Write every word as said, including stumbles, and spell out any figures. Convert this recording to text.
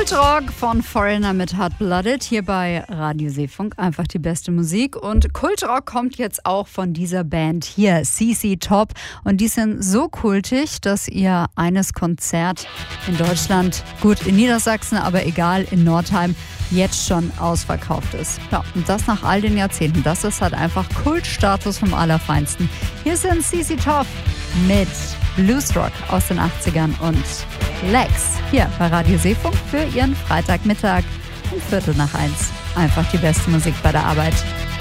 Kultrock von Foreigner mit Hard Blooded hier bei Radio Seefunk. Einfach die beste Musik. Und Kultrock kommt jetzt auch von dieser Band hier, C C Top. Und die sind so kultig, dass ihr eines Konzert in Deutschland, gut in Niedersachsen, aber egal, in Nordheim, jetzt schon ausverkauft ist. Ja, und das nach all den Jahrzehnten. Das ist halt einfach Kultstatus vom Allerfeinsten. Hier sind C C Top mit Bluesrock aus den achtzigern und Lex hier bei Radio Seefunk für Ihren Freitagmittag um Viertel nach eins. Einfach die beste Musik bei der Arbeit.